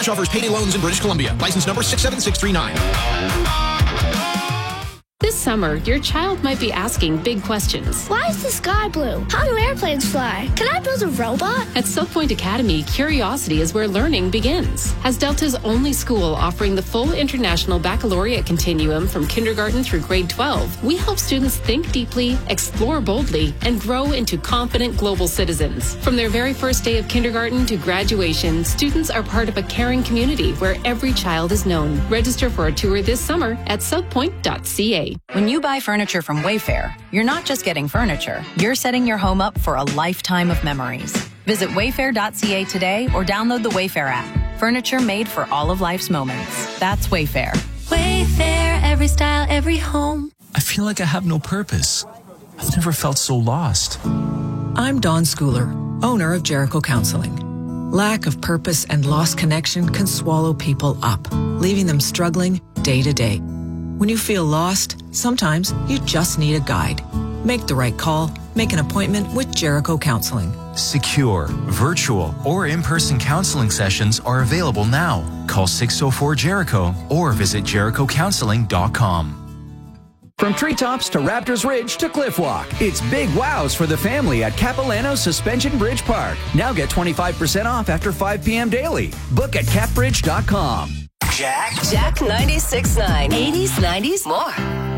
Branch offers payday loans in British Columbia. License number 67639. This summer, your child might be asking big questions. Why is the sky blue? How do airplanes fly? Can I build a robot? At South Point Academy, curiosity is where learning begins. As Delta's only school offering the full international baccalaureate continuum from kindergarten through grade 12, we help students think deeply, explore boldly, and grow into confident global citizens. From their very first day of kindergarten to graduation, students are part of a caring community where every child is known. Register for a tour this summer at southpoint.ca. When you buy furniture from Wayfair, you're not just getting furniture, you're setting your home up for a lifetime of memories. Visit wayfair.ca today or download the Wayfair app. Furniture made for all of life's moments. That's Wayfair. Wayfair, every style, every home. I feel like I have no purpose. I've never felt so lost. I'm Dawn Schooler, owner of Jericho Counseling. Lack of purpose and lost connection can swallow people up, leaving them struggling day to day. When you feel lost, sometimes you just need a guide. Make the right call. Make an appointment with Jericho Counseling. Secure, virtual, or in-person counseling sessions are available now. Call 604-JERICHO or visit jerichocounseling.com. From treetops to Raptors Ridge to Cliffwalk, it's big wows for the family at Capilano Suspension Bridge Park. Now get 25% off after 5 p.m. daily. Book at capbridge.com. Jack 96.9. 80s, 90s, more.